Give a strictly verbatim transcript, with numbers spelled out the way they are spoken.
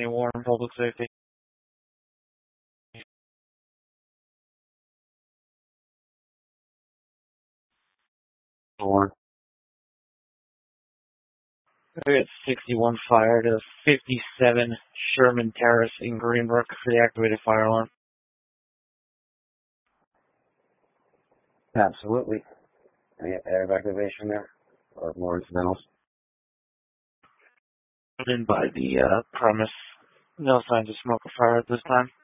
Anthony Warren, Public Safety. Warren. We got sixty-one fire to fifty-seven Sherman Terrace in Greenbrook for the activated fire alarm. Absolutely. Any air activation there? Or more incidentals? In by the uh, premise. No signs of smoke or fire at this time.